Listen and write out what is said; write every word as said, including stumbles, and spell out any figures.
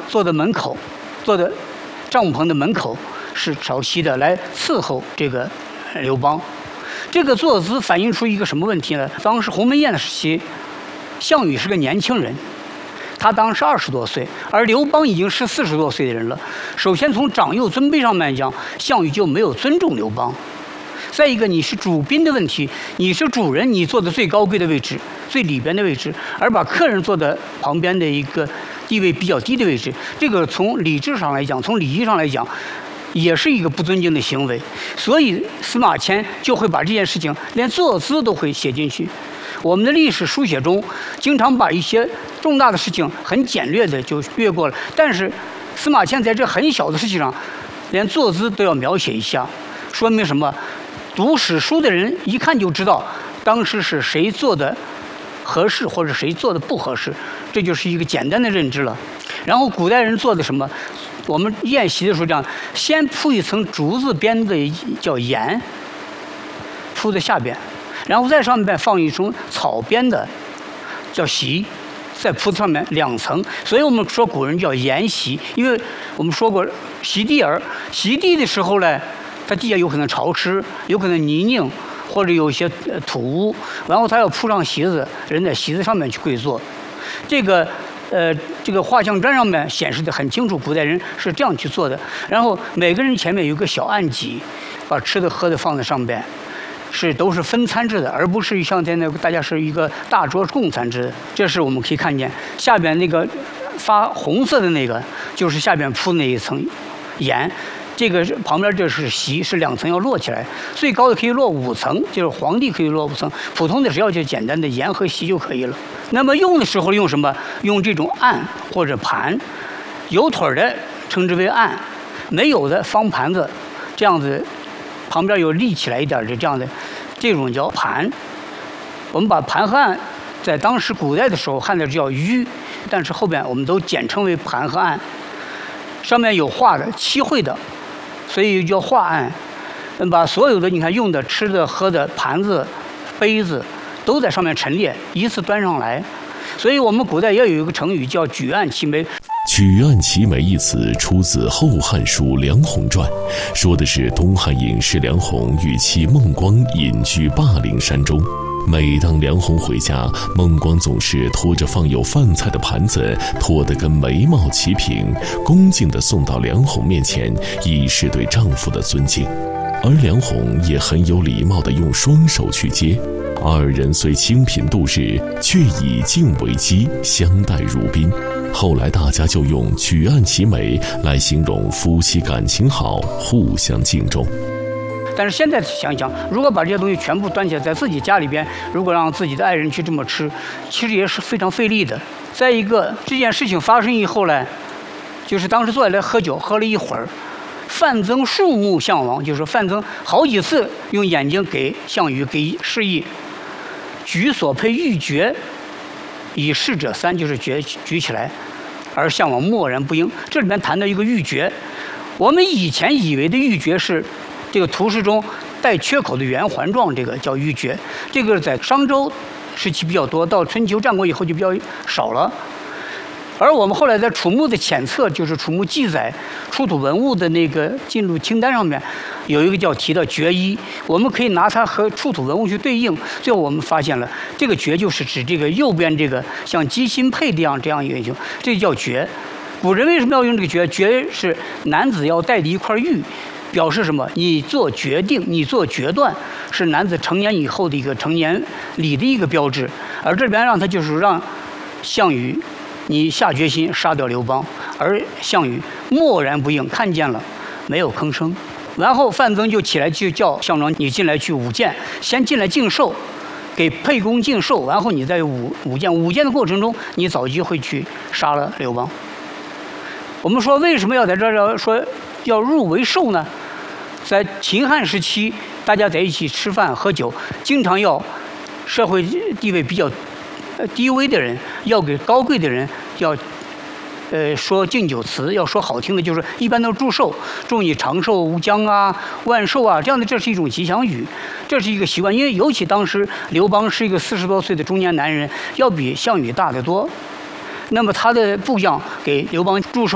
坐在门口，坐在帐篷的门口是朝西的，来伺候这个刘邦。这个坐姿反映出一个什么问题呢？当时鸿门宴的时期，项羽是个年轻人，他当时二十多岁，而刘邦已经是四十多岁的人了。首先从长幼尊卑上面讲，项羽就没有尊重刘邦。再一个，你是主宾的问题，你是主人，你坐在最高贵的位置、最里边的位置，而把客人坐在旁边的一个地位比较低的位置，这个从理智上来讲，从礼仪上来讲，也是一个不尊敬的行为。所以司马迁就会把这件事情连坐姿都会写进去。我们的历史书写中经常把一些重大的事情很简略的就略过了，但是司马迁在这很小的事情上连坐姿都要描写一下，说明什么？读史书的人一看就知道当时是谁做的合适或者谁做的不合适，这就是一个简单的认知了。然后古代人做的什么？我们宴席的时候这样，先铺一层竹子编的叫盐，铺在下边，然后在上面放一层草编的叫席，在铺子上面两层。所以我们说古人叫盐席，因为我们说过席地而席地的时候呢，它地下有可能潮湿，有可能泥泞，或者有一些土污，然后它要铺上席子，人在席子上面去跪坐。这个呃，这个画像砖上面显示的很清楚，古代人是这样去做的。然后每个人前面有个小案几，把吃的喝的放在上边，是都是分餐制的，而不是像现在大家是一个大桌共餐制的。这是我们可以看见下边那个发红色的那个，就是下边铺那一层盐。这个旁边这是席，是两层要摞起来，最高的可以摞五层，就是皇帝可以摞五层，普通的只要就简单的盐和席就可以了。那么用的时候用什么？用这种案或者盘，有腿的称之为案，没有的方盘子，这样子旁边有立起来一点的这样的，这种叫盘。我们把盘和案在当时古代的时候汉字叫盂，但是后边我们都简称为盘和案，上面有画的漆绘的，所以叫画案。把所有的你看用的、吃的、喝的盘子、杯子都在上面陈列，依次端上来。所以我们古代也有一个成语叫举案齐眉。 举案齐眉一词出自《后汉书·梁鸿传》，说的是东汉隐士梁鸿与妻孟光隐居霸陵山中。每当梁鸿回家，孟光总是拖着放有饭菜的盘子，拖得跟眉毛齐平，恭敬地送到梁鸿面前，以示对丈夫的尊敬。而梁鸿也很有礼貌地用双手去接。二人虽清贫度日，却以敬为基，相待如宾。后来大家就用举案齐眉来形容夫妻感情好，互相敬重。 但是现在想一想，如果把这些东西全部端起来，在自己家里边，如果让自己的爱人去这么吃，其实也是非常费力的。再一个，这件事情发生以后呢，就是当时坐下来喝酒，喝了一会儿，范增数目项王，就是范增好几次用眼睛给项羽给示意，举所佩玉珏，以示者三，就是举举起来，而项王默然不应。这里面谈到一个玉珏，我们以前以为的玉珏是这个图示中带缺口的圆环状，这个叫玉珏，这个在商周时期比较多，到春秋战国以后就比较少了。而我们后来在楚墓的前册，就是楚墓记载出土文物的那个进入清单上面，有一个叫提到珏衣，我们可以拿它和出土文物去对应。最后我们发现了，这个珏就是指这个右边这个像鸡心佩这样这样一个英雄，这叫珏。古人为什么要用这个珏？珏是男子要带的一块玉，表示什么？你做决定，你做决断，是男子成年以后的一个成年礼的一个标志。而这边让他就是让项羽，你下决心杀掉刘邦，而项羽默然不应，看见了没有吭声。然后范增就起来去叫项庄，你进来去舞剑，先进来敬寿，给沛公敬寿，然后你再舞舞剑。舞剑的过程中，你早就会去杀了刘邦。我们说为什么要在这儿说要入为寿呢？在秦汉时期，大家在一起吃饭喝酒，经常要社会地位比较低微的人，要给高贵的人要呃说敬酒词，要说好听的，就是一般都是祝寿，祝你长寿无疆啊，万寿啊，这样的，这是一种吉祥语，这是一个习惯。因为尤其当时刘邦是一个四十多岁的中年男人，要比项羽大得多，那么他的部将给刘邦祝寿。